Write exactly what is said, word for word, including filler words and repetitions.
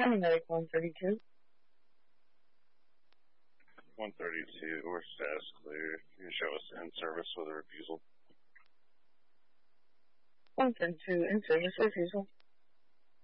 County Medic one thirty-two. one thirty-two, we're status clear. You can show us in service with a refusal. one thirty-two, in service refusal.